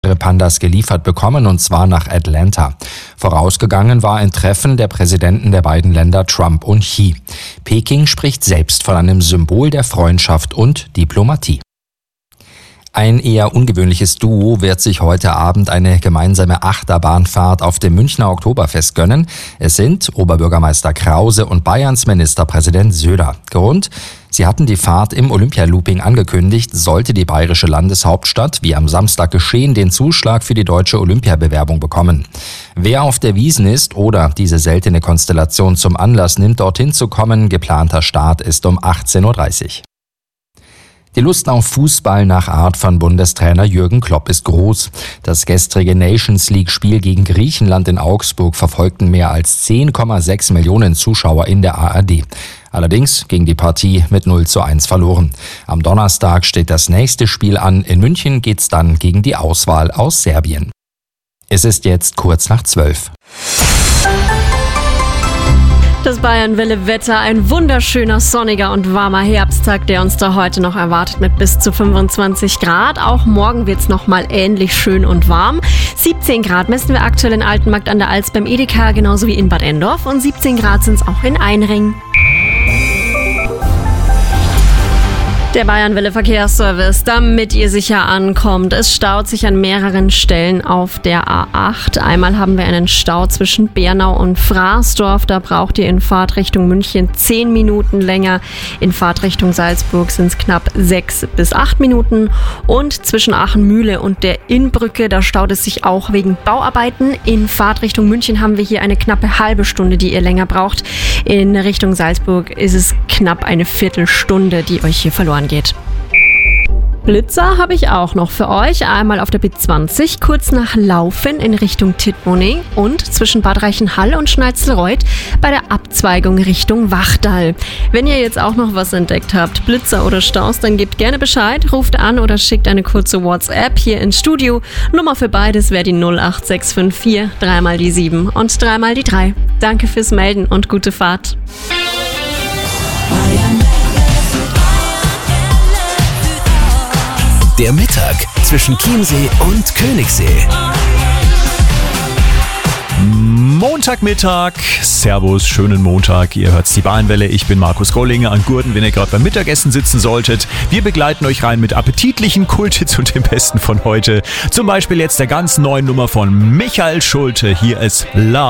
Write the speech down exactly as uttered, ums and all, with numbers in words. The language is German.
Pandas geliefert bekommen, und zwar nach Atlanta. Vorausgegangen war ein Treffen der Präsidenten der beiden Länder Trump und Xi. Peking spricht selbst von einem Symbol der Freundschaft und Diplomatie. Ein eher ungewöhnliches Duo wird sich heute Abend eine gemeinsame Achterbahnfahrt auf dem Münchner Oktoberfest gönnen. Es sind Oberbürgermeister Krause und Bayerns Ministerpräsident Söder. Grund: Sie hatten die Fahrt im Olympialooping angekündigt, sollte die bayerische Landeshauptstadt, wie am Samstag geschehen, den Zuschlag für die deutsche Olympiabewerbung bekommen. Wer auf der Wiesn ist oder diese seltene Konstellation zum Anlass nimmt, dorthin zu kommen, geplanter Start ist um achtzehn Uhr dreißig. Die Lust auf Fußball nach Art von Bundestrainer Jürgen Klopp ist groß. Das gestrige Nations-League-Spiel gegen Griechenland in Augsburg verfolgten mehr als zehn Komma sechs Millionen Zuschauer in der A R D. Allerdings ging die Partie mit null zu eins verloren. Am Donnerstag steht das nächste Spiel an. In München geht's dann gegen die Auswahl aus Serbien. Es ist jetzt kurz nach zwölf. Das Bayern-Welle-Wetter, ein wunderschöner, sonniger und warmer Herbsttag, der uns da heute noch erwartet mit bis zu fünfundzwanzig Grad. Auch morgen wird's noch mal ähnlich schön und warm. siebzehn Grad messen wir aktuell in Altenmarkt an der Alz beim Edeka, genauso wie in Bad Endorf, und siebzehn Grad sind's auch in Einring. Der Bayern-Welle Verkehrsservice, damit ihr sicher ankommt. Es staut sich an mehreren Stellen auf der A acht. Einmal haben wir einen Stau zwischen Bernau und Fraßdorf. Da braucht ihr in Fahrtrichtung München zehn Minuten länger. In Fahrtrichtung Salzburg sind es knapp sechs bis acht Minuten. Und zwischen Aachen-Mühle und der Innbrücke, da staut es sich auch wegen Bauarbeiten. In Fahrtrichtung München haben wir hier eine knappe halbe Stunde, die ihr länger braucht. In Richtung Salzburg ist es knapp eine Viertelstunde, die euch hier verloren geht. Blitzer habe ich auch noch für euch. Einmal auf der B zwanzig, kurz nach Laufen in Richtung Tittmoning und zwischen Bad Reichenhall und Schnalzelreuth bei der Abzweigung Richtung Wachtal. Wenn ihr jetzt auch noch was entdeckt habt, Blitzer oder Staus, dann gebt gerne Bescheid, ruft an oder schickt eine kurze WhatsApp hier ins Studio. Nummer für beides wäre die null acht sechs fünf vier, dreimal die sieben und dreimal die drei. Danke fürs Melden und gute Fahrt. Der Mittag zwischen Chiemsee und Königssee. Montagmittag, Servus, schönen Montag. Ihr hört die Bayern-Welle. Ich bin Markus Gollinger an Gurten, wenn ihr gerade beim Mittagessen sitzen solltet. Wir begleiten euch rein mit appetitlichen Kulthits und dem Besten von heute. Zum Beispiel jetzt der ganz neuen Nummer von Michael Schulte. Hier ist Love.